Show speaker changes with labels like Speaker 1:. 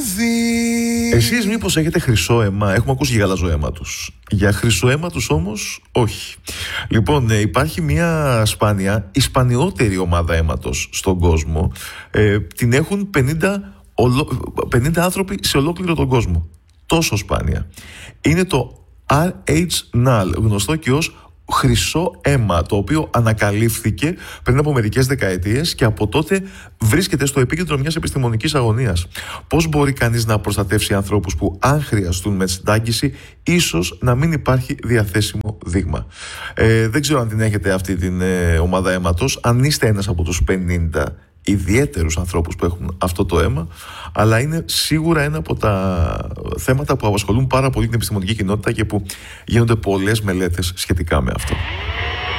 Speaker 1: Εσείς μήπως έχετε χρυσό αίμα? Έχουμε ακούσει για γαλάζο αίμα τους. Για χρυσό αίμα τους όμως όχι. Λοιπόν, υπάρχει μια σπάνια, η σπανιότερη ομάδα αίματος στον κόσμο. Την έχουν 50 άνθρωποι σε ολόκληρο τον κόσμο. Τόσο σπάνια. Είναι το RH-NAL, γνωστό και ως χρυσό αίμα, το οποίο ανακαλύφθηκε πριν από μερικές δεκαετίες και από τότε βρίσκεται στο επίκεντρο μιας επιστημονικής αγωνίας. Πώς μπορεί κανείς να προστατεύσει ανθρώπους που, αν χρειαστούν μετστάγγιση, ίσως να μην υπάρχει διαθέσιμο δείγμα? Δεν ξέρω αν την έχετε αυτή την ομάδα αίματος, αν είστε ένας από τους 50 ιδιαίτερους ανθρώπους που έχουν αυτό το αίμα, αλλά είναι σίγουρα ένα από τα θέματα που απασχολούν πάρα πολύ την επιστημονική κοινότητα και που γίνονται πολλές μελέτες σχετικά με αυτό.